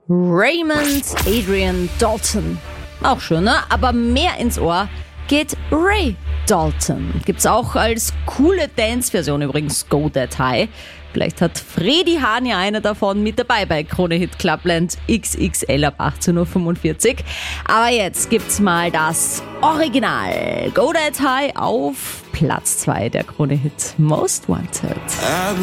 Raymond Adrian Dalton. Auch schön, ne? Aber mehr ins Ohr geht Ray Dalton. Gibt's auch als coole Dance-Version übrigens, Go That High. Vielleicht hat Freddy Hahn ja eine davon mit dabei bei Krone Hit Clubland XXL ab 18.45 Uhr. Aber jetzt gibt's mal das Original. Go That High auf Platz 2 der Krone Hit Most Wanted.